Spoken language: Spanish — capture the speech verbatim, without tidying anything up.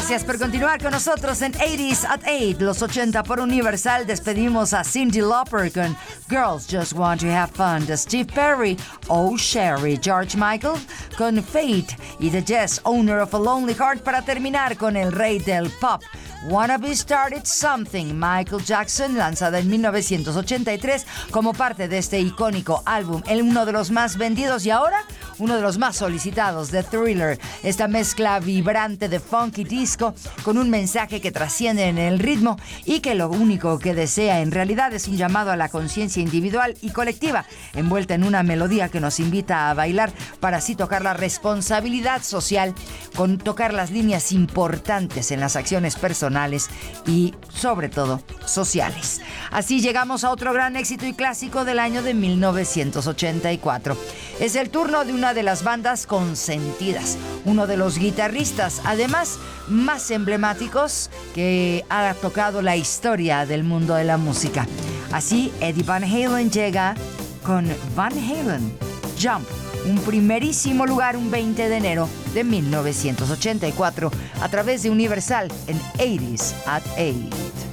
Gracias por continuar con nosotros en ochenta at ocho, los ochenta por Universal. Despedimos a Cyndi Lauper con Girls Just Want to Have Fun, de Steve Perry, Oh Sherry, George Michael con Fate y The Jazz, Owner of a Lonely Heart, para terminar con el rey del pop, Wanna Be Started Something, Michael Jackson, lanzada en mil novecientos ochenta y tres como parte de este icónico álbum, el uno de los más vendidos y ahora uno de los más solicitados, de Thriller. Esta mezcla vibrante de funk y disco con un mensaje que trasciende en el ritmo y que lo único que desea en realidad es un llamado a la conciencia individual y colectiva, envuelta en una melodía que nos invita a bailar para así tocar la responsabilidad social, con tocar las líneas importantes en las acciones personales y sobre todo sociales. Así llegamos a otro gran éxito y clásico del año de mil novecientos ochenta y cuatro. Es el turno de una de las bandas consentidas, uno de los guitarristas, además, más emblemáticos que ha tocado la historia del mundo de la música. Así, Eddie Van Halen llega con Van Halen, Jump, un primerísimo lugar un veinte de enero de mil novecientos ochenta y cuatro a través de Universal en ochenta at ocho.